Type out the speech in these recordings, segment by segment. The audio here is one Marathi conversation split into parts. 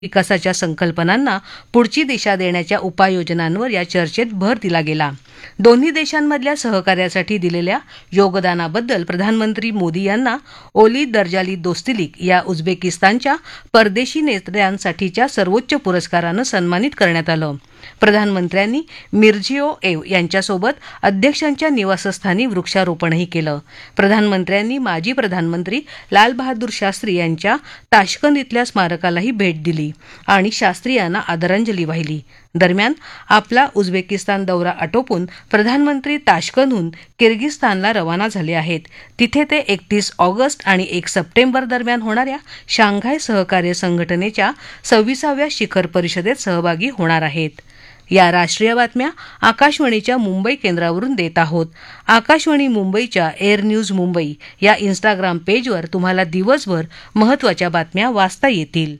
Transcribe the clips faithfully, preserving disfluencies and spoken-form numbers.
विकासाच्या संकल्पनांना पुढची दिशा देण्याच्या उपाययोजनांवर या चर्चेत भर दिला गेला. दोन्ही देशांमधल्या सहकार्यासाठी दिलेल्या योगदानाबद्दल प्रधानमंत्री मोदी यांना ओली दर्जाली दोस्तिलिक या उझबेकिस्तानच्या परदेशी नेत्यांसाठीच्या सर्वोच्च पुरस्कारानं सन्मानित करण्यात आलं. प्रधानमंत्र्यांनी मिर्झिओएव यांच्यासोबत अध्यक्षांच्या निवासस्थानी वृक्षारोपणही केलं. प्रधानमंत्र्यांनी माजी प्रधानमंत्री लाल बहादूर शास्त्री यांच्या ताशकंद इथल्या स्मारकालाही भेट दिली आणि शास्त्री यांना आदरांजली वाहिली. दरम्यान आपला उझबेकिस्तान दौरा आटोपून प्रधानमंत्री ताशकंदहून किर्गिस्तानला रवाना झाले आहेत. तिथे ते एकतीस ऑगस्ट आणि एक सप्टेंबर दरम्यान होणाऱ्या शांघाय सहकार्य संघटनेच्या सव्वीसाव्या शिखर परिषदेत सहभागी होणार आहेत. या राष्ट्रीय बातम्या आकाशवाणीच्या मुंबई केंद्रावरून देत आहोत. आकाशवाणी मुंबईच्या एअर न्यूज मुंबई या इन्स्टाग्राम पेजवर तुम्हाला दिवसभर महत्त्वाच्या बातम्या वाचता येतील.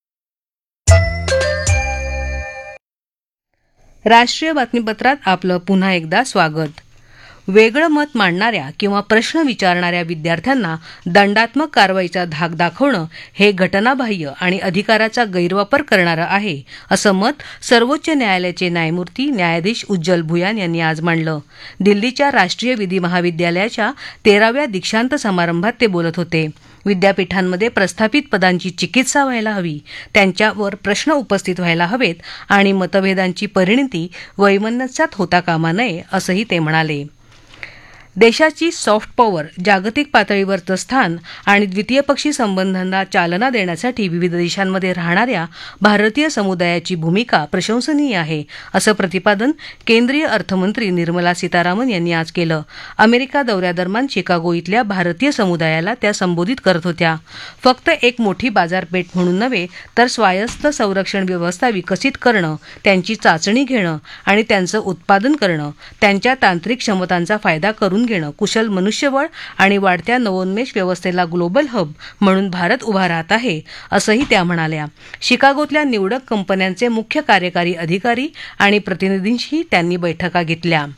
राष्ट्रीय बातमीपत्रात आपलं पुन्हा एकदा स्वागत. वेगळं मत मांडणाऱ्या किंवा प्रश्न विचारणाऱ्या विद्यार्थ्यांना दंडात्मक कारवाईचा धाक दाखवणं हे घटनाबाह्य आणि अधिकाराचा गैरवापर करणारं आहे, असं मत सर्वोच्च न्यायालयाचे न्यायमूर्ती न्यायाधीश उज्ज्वल भुयान यांनी आज मांडलं. दिल्लीच्या राष्ट्रीय विधी महाविद्यालयाच्या तेराव्या दीक्षांत समारंभात ते बोलत होते. विद्यापीठांमध्ये प्रस्थापित पदांची चिकित्सा व्हायला हवी, त्यांच्यावर प्रश्न उपस्थित व्हायला हवेत आणि मतभेदांची परिणती वैमनस्यात होता कामा नये, असंही ते म्हणाले. देशाची सॉफ्ट पॉवर, जागतिक पातळीवरचं स्थान आणि द्वितीयपक्षी संबंधांना चालना देण्यासाठी विविध देशांमध्ये राहणाऱ्या भारतीय समुदायाची भूमिका प्रशंसनीय आहे, असं प्रतिपादन केंद्रीय अर्थमंत्री निर्मला सीतारामन यांनी आज केलं. अमेरिका दौऱ्यादरम्यान शिकागो इथल्या भारतीय समुदायाला त्या संबोधित करत होत्या. फक्त एक मोठी बाजारपेठ म्हणून नव्हे तर स्वायत्त संरक्षण व्यवस्था विकसित करणं, त्यांची चाचणी घेणं आणि त्यांचं उत्पादन करणं, त्यांच्या तांत्रिक क्षमतांचा फायदा करून घेणं, कुशल मनुष्यबळ आणि वाढत्या नवोन्मेष व्यवस्थेला ग्लोबल हब म्हणून भारत उभा राहत आहे, असंही त्या म्हणाल्या. शिकागोतल्या निवडक कंपन्यांचे मुख्य कार्यकारी अधिकारी आणि प्रतिनिधींशी त्यांनी बैठका घेतल्या.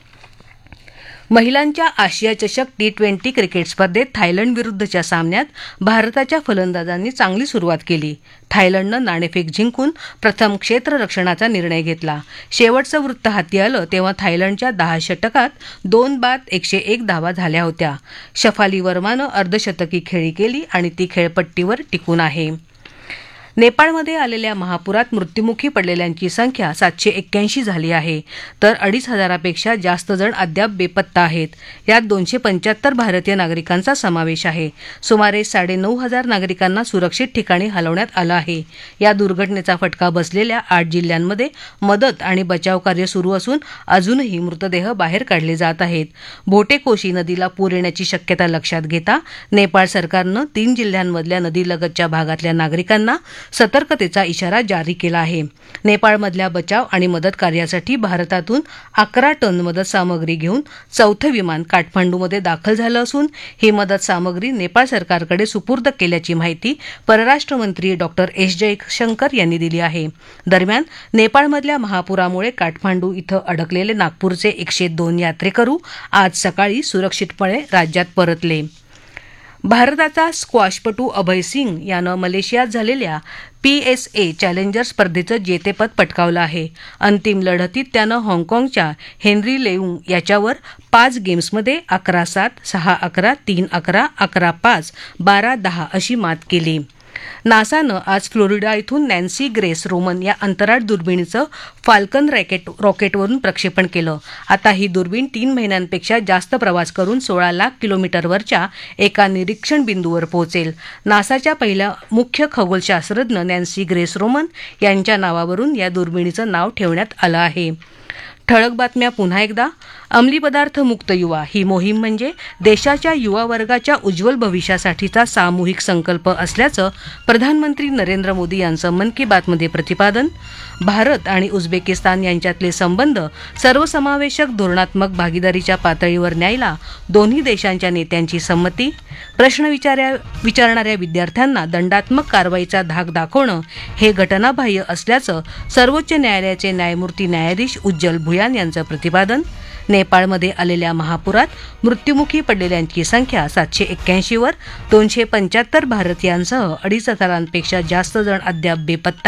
महिलांच्या आशिया चषक टी ट्वेंटी क्रिकेट स्पर्धेत थायलंड विरुद्धच्या सामन्यात भारताच्या फलंदाजांनी चांगली सुरुवात केली. थायलंडनं नाणेफेक जिंकून प्रथम क्षेत्ररक्षणाचा निर्णय घेतला. शेवटचं वृत्त हाती आलं तेव्हा थायलंडच्या दहा षटकात दोन बाद एकशे एक धावा झाल्या होत्या. शफाली वर्मानं अर्धशतकी खेळी केली आणि ती खेळपट्टीवर टिकून आहे. नेपाळमध्ये आलेल्या महापुरात मृत्युमुखी पडलेल्यांची संख्या सातशे एक्क्याऐंशी झाली आहे, तर अडीच हजारापेक्षा जास्त जण अद्याप बेपत्ता आहेत. यात दोनशे पंच्याहत्तर भारतीय नागरिकांचा समावेश आहे. सुमारे साडेनऊ हजार नागरिकांना सुरक्षित ठिकाणी हलवण्यात आलं आहे. या दुर्घटनेचा फटका बसलेल्या आठ जिल्ह्यांमध्ये मदत आणि बचाव कार्य सुरू असून अजूनही मृतदेह बाहेर काढले जात आहेत. भोटेकोशी नदीला पूर येण्याची शक्यता लक्षात घेता नेपाळ सरकारनं तीन जिल्ह्यांमधल्या नदीलगतच्या भागातल्या नागरिकांना सतर्कतेचा इशारा जारी केला आहे. नेपाळमधल्या बचाव आणि मदत कार्यासाठी भारतातून अकरा टन मदत सामग्री घेऊन चौथं विमान काठमांडूमध्ये दाखल झालं असून ही मदत सामग्री नेपाळ सरकारकडे सुपूर्द केल्याची माहिती परराष्ट्र मंत्री डॉक्टर एस जयशंकर यांनी दिली आहे. दरम्यान नेपाळमधल्या महापुरामुळे काठमांडू इथं अडकलेले नागपूरचे एकशे दोन यात्रेकरू आज सकाळी सुरक्षितपणे राज्यात परतले. भारताचा स्क्वॉशपटू अभय सिंग यानं मलेशियात झालेल्या पी एस ए चॅलेंजर स्पर्धेचं जेतेपद पटकावलं आहे. अंतिम लढतीत त्यानं हाँगकाँगच्या हेनरी लेऊंग याच्यावर पाच गेम्समध्ये अकरा सात, सहा अकरा, तीन अकरा, अकरा पाच, बारा दहा अशी मात केली. नासानं आज फ्लोरिडा इथून नॅन्सी ग्रेस रोमन या अंतराळ दुर्बिणीचं फाल्कन रॉकेट रॉकेटवरून प्रक्षेपण केलं. आता ही दुर्बीण तीन महिन्यांपेक्षा जास्त प्रवास करून सोळा लाख किलोमीटरवरच्या एका निरीक्षण बिंदूवर पोहोचेल. नासाच्या पहिल्या मुख्य खगोलशास्त्रज्ञ नॅन्सी ग्रेस रोमन यांच्या नावावरून या दुर्बिणीचं नाव ठेवण्यात आलं आहे. ठळक बातम्या पुन्हा एकदा. अंमली पदार्थ मुक्त युवा ही मोहीम म्हणजे देशाच्या युवा वर्गाच्या उज्ज्वल भविष्यासाठीचा सामूहिक संकल्प असल्याचं प्रधानमंत्री नरेंद्र मोदी यांचं मन की बातमध्ये प्रतिपादन. भारत आणि उझबेकिस्तान यांच्यातले संबंध सर्वसमावेशक धोरणात्मक भागीदारीच्या पातळीवर न्यायला दोन्ही देशांच्या नेत्यांची संमती. प्रश्न विचार्या विचारणाऱ्या विद्यार्थ्यांना दंडात्मक कारवाईचा धाक दाखवणं हे घटनाबाह्य असल्याचं सर्वोच्च न्यायालयाचे न्यायमूर्ती न्यायाधीश उज्ज्वल भुयान यांचं प्रतिपादन. नेपाळमध्ये आलेल्या महापुरात मृत्युमुखी पडलेल्यांची संख्या सातशे एक्क्याऐंशी वर, दोनशे पंच्याहत्तर भारतीयांसह अडीच हजारांपेक्षा जास्त जण अद्याप बेपत्ता.